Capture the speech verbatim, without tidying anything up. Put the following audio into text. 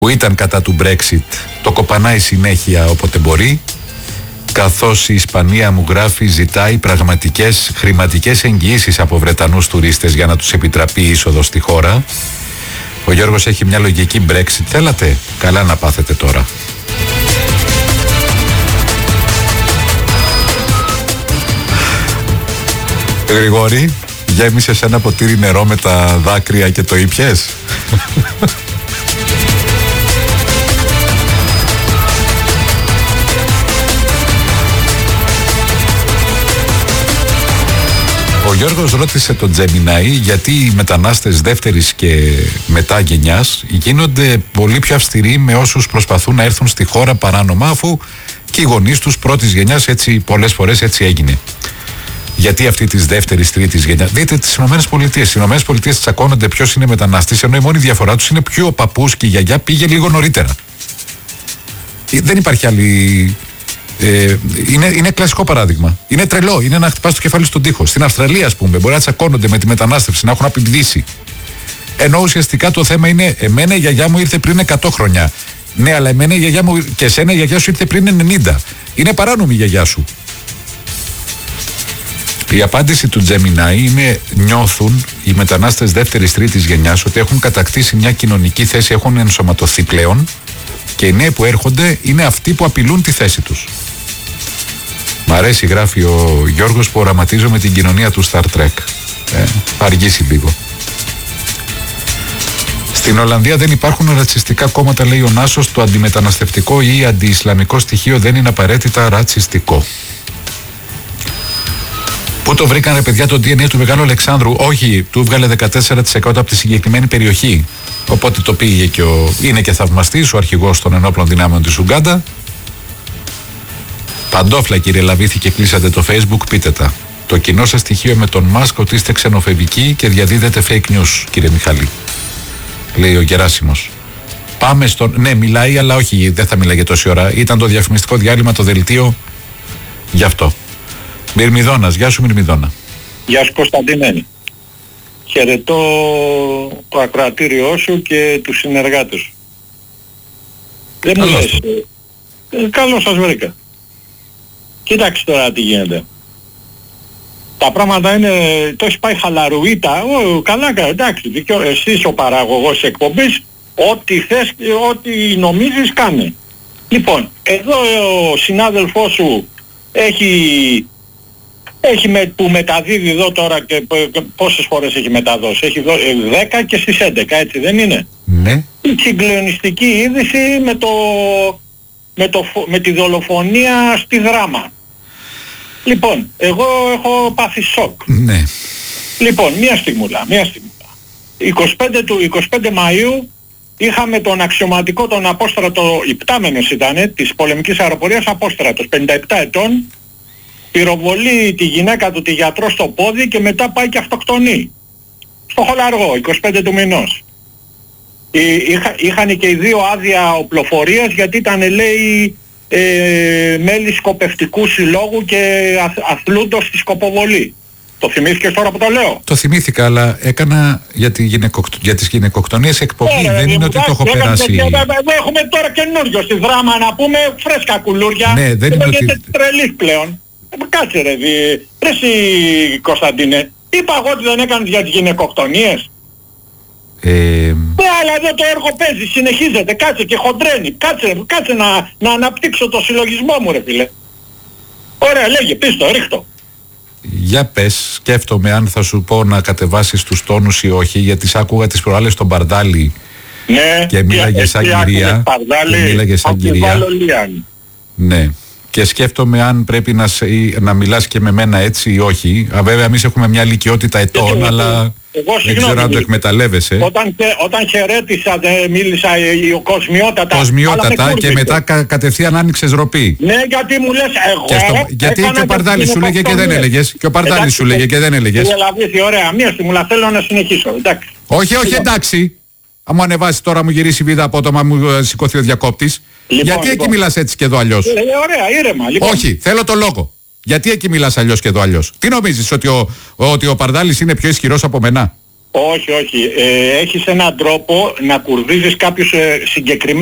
που ήταν κατά του Brexit, το κοπανάει συνέχεια όποτε μπορεί, καθώς η Ισπανία, μου γράφει, ζητάει πραγματικές χρηματικές εγγυήσεις από Βρετανούς τουρίστες για να τους επιτραπεί είσοδο στη χώρα. Ο Γιώργος έχει μια λογική Brexit. Θέλατε? Καλά να πάθετε τώρα. Γρηγόρη, γέμισες ένα ποτήρι νερό με τα δάκρυα και το ήπιες? Ο Γιώργος ρώτησε τον Τζεμινάι γιατί οι μετανάστες δεύτερης και μετά γενιάς γίνονται πολύ πιο αυστηροί με όσους προσπαθούν να έρθουν στη χώρα παράνομα, αφού και οι γονείς τους πρώτης γενιάς έτσι πολλές φορές έτσι έγινε. Γιατί αυτή της δεύτερης, τρίτης γενιάς? Δείτε τις ΗΠΑ. Στις ΗΠΑ τσακώνονται ποιος είναι μετανάστης, ενώ η μόνη διαφορά τους είναι ποιο ο παππούς και η γιαγιά πήγε λίγο νωρίτερα. Δεν υπάρχει άλλη. Ε, είναι, είναι κλασικό παράδειγμα. Είναι τρελό. Είναι να χτυπάς το κεφάλι στον τοίχο. Στην Αυστραλία, ας πούμε, μπορεί να τσακώνονται με τη μετανάστευση, να έχουν απειδήσει. Ενώ ουσιαστικά το θέμα είναι, εμένα η γιαγιά μου ήρθε πριν εκατό χρόνια. Ναι, αλλά εμένα η γιαγιά μου και εσένα η γιαγιά σου ήρθε πριν ενενήντα. Είναι παράνομη η γιαγιά σου. Η απάντηση του Τζεμινάι είναι: νιώθουν οι μετανάστες δεύτερης, τρίτης γενιάς ότι έχουν κατακτήσει μια κοινωνική θέση, έχουν ενσωματωθεί πλέον και οι νέοι που έρχονται είναι αυτοί που απειλούν τη θέση τους. Μ' αρέσει, γράφει ο Γιώργος, που οραματίζω με την κοινωνία του Star Trek. Ε, θα αργήσει λίγο. Στην Ολλανδία δεν υπάρχουν ρατσιστικά κόμματα, λέει ο Νάσος. Το αντιμεταναστευτικό ή αντιισλαμικό στοιχείο δεν είναι απαραίτητα ρατσιστικό. Πού το βρήκανε, παιδιά, το ντι εν έι του Μεγάλου Αλεξάνδρου? Όχι, του έβγαλε δεκατέσσερα τοις εκατό από τη συγκεκριμένη περιοχή. Οπότε το πήγε και ο... είναι και θαυμαστής ο αρχηγός των ενόπλων δυνάμεων της Ουγκάντα. Παντόφλα, κύριε Λαβίθη, και κλείσατε το Facebook, πείτε τα. Το κοινό σας στοιχείο με τον Μάσκ ότι είστε ξενοφοβικοί και διαδίδετε fake news, κύριε Μιχαλή, λέει ο Γεράσιμος. Πάμε στον... Ναι, μιλάει, αλλά όχι, δεν θα μιλάει για τόση ώρα. Ήταν το διαφημιστικό διάλειμμα, το δελτίο, γι' αυτό. Μυρμηδόνας, γεια σου Μυρμηδόνα. Γεια σου Κωνσταντίνε. Χαιρετώ το ακροατήριό σου και τους συνεργάτες σου. Δεν μου λες. Ε, καλώς σας βρήκα. Κοίταξε τώρα τι γίνεται. Τα πράγματα είναι, το έχει πάει χαλαρουίτα. Ω, καλά, εντάξει, δικαιώ, εσύ ο παραγωγός της εκπομπής, ό,τι θες, ό,τι νομίζεις κάνε. Λοιπόν, εδώ ο συνάδελφός σου έχει... Έχει με, που μεταδίδει εδώ τώρα και πόσες φορές έχει μεταδώσει? Έχει δω, δέκα και στις έντεκα, έτσι δεν είναι? Ναι. Η συγκλονιστική είδηση με, το, με, το, με τη δολοφονία στη Δράμα. Λοιπόν, εγώ έχω πάθει σοκ. Ναι. Λοιπόν, μία στιγμούλα, μία στιγμούλα. είκοσι πέντε του είκοσι πέντε Μαΐου είχαμε τον αξιωματικό, τον Απόστρατο, υπτάμενος ήτανε, της πολεμικής αεροπορίας Απόστρατος, πενήντα επτά ετών, πυροβολεί τη γυναίκα του, τη γιατρό, στο πόδι και μετά πάει και αυτοκτονεί. Στο Χολαργό, είκοσι πέντε του μηνός. Είχα, είχαν και οι δύο άδεια οπλοφορίας γιατί ήταν, λέει, ε, μέλη σκοπευτικού συλλόγου και αθ, αθλούντος στη σκοποβολή. Το θυμήθηκες τώρα που το λέω? Το θυμήθηκα, αλλά έκανα για, τη γυναικοκτο... για τις γυναικοκτονίες εκπομπή. Ε, δεν είναι ότι το έχω περάσει. Εδώ έχουμε τώρα καινούριο στη Δράμα, να πούμε, φρέσκα κουλούρια. Ναι, δεν είναι ότι... τρελής πλέον. Κάτσε ρε, δι... ρε εσύ Κωνσταντίνε, είπα εγώ ότι δεν έκανες για τις γυναικοκτονίες? Ε... Ναι, αλλά εδώ το έργο παίζει, συνεχίζεται, κάτσε και χοντρένει, κάτσε, κάτσε να, να αναπτύξω το συλλογισμό μου, ρε φίλε. Ωραία, λέγε, πίστο, ρίχτω. Για πες, σκέφτομαι αν θα σου πω να κατεβάσεις τους τόνους ή όχι, γιατί σ' άκουγα τις προάλλες στον Μπαρδάλη. Ναι, και μίλαγε σαν κυρία. Και μίλαγε σαν κυρία. Ναι. Και σκέφτομαι αν πρέπει να, να μιλάς και με μένα έτσι ή όχι. Α, βέβαια εμείς έχουμε μια ηλικιότητα ετών, και αλλά εγώ, δεν ξέρω αν το εκμεταλλεύεσαι. Όταν, όταν χαιρέτησα, δεν μίλησα κοσμιότατα. Κοσμιότατα και μετά κα, κατευθείαν άνοιξες ροπή. Ναι, γιατί μου λες εγώ... Και στο, γιατί και ο Παρδάλης σου λέγε και δεν έλεγες. Και ο Παρδάλης σου λέγε και δεν έλεγες. Ωραία, μία στιγμούλα, θέλω να συνεχίσω. Εντάξει. Όχι, όχι, εντάξει. Αν μου ανεβάσει τώρα, μου γυρίσει βίδα απότομα, μου σηκωθεί ο διακόπτης. Λοιπόν, γιατί λοιπόν. Εκεί μιλάς έτσι και εδώ αλλιώς? Ε, ωραία, ήρεμα. Λοιπόν. Όχι, θέλω το λόγο. Γιατί εκεί μιλάς αλλιώς και εδώ αλλιώς? Τι νομίζεις, ότι ο, ότι ο Παρδάλης είναι πιο ισχυρός από μένα? Όχι, όχι. Ε, έχεις έναν τρόπο να κουρδίζεις κάποιους ε, συγκεκριμένους